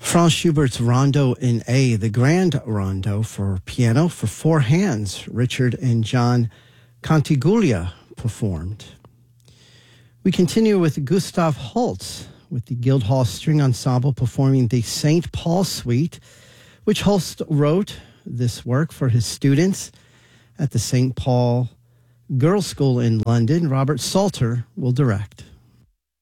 Franz Schubert's Rondo in A, the Grand Rondo for piano for four hands, Richard and John Contiguglia performed. We continue with Gustav Holst with the Guildhall String Ensemble performing the St. Paul Suite, which Holst wrote this work for his students at the St. Paul Girls' School in London. Robert Salter will direct.